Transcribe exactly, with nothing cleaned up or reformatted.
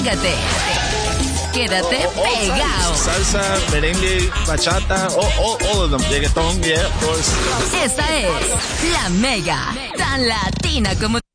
pégate. Quédate all, all pegado. Salsa, merengue, bachata, all, all, all of them. Reggaeton, yeah, of course. Esta es La Mega, tan latina como